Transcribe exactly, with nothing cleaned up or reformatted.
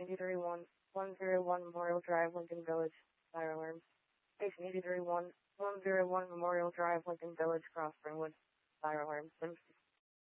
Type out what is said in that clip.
eighty thirty-one, one oh one Memorial Drive, Lincoln Village, fire alarm. Station eighty thirty-one, one oh one Memorial Drive, Lincoln Village, Cross Springwood, fire alarm.